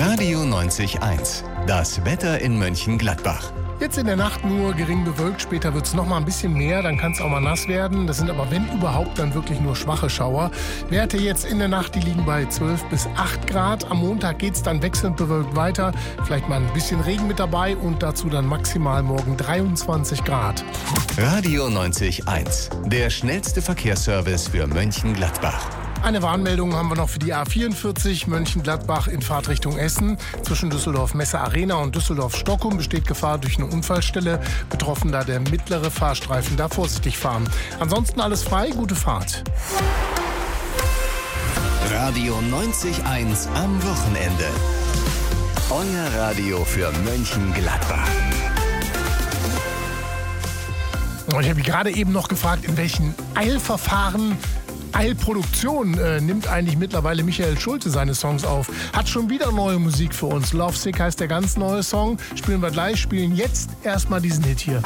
Radio 90.1. Das Wetter in Mönchengladbach. Jetzt in der Nacht nur gering bewölkt, später wird es noch mal ein bisschen mehr, dann kann es auch mal nass werden. Das sind aber, wenn überhaupt, dann wirklich nur schwache Schauer. Werte jetzt in der Nacht, die liegen bei 12 bis 8 Grad. Am Montag geht es dann wechselnd bewölkt weiter. Vielleicht mal ein bisschen Regen mit dabei und dazu dann maximal morgen 23 Grad. Radio 90.1. Der schnellste Verkehrsservice für Mönchengladbach. Eine Warnmeldung haben wir noch für die A44 Mönchengladbach in Fahrtrichtung Essen. Zwischen Düsseldorf-Messe Arena und Düsseldorf-Stockholm besteht Gefahr durch eine Unfallstelle. Betroffen da der mittlere Fahrstreifen, da vorsichtig fahren. Ansonsten alles frei, gute Fahrt. Radio 90.1 am Wochenende. Euer Radio für Mönchengladbach. Ich habe mich gerade eben noch gefragt, in welchen Eilproduktion nimmt eigentlich mittlerweile Michael Schulte seine Songs auf. Hat schon wieder neue Musik für uns. Lovesick heißt der ganz neue Song. Spielen wir gleich, spielen jetzt erstmal diesen Hit hier.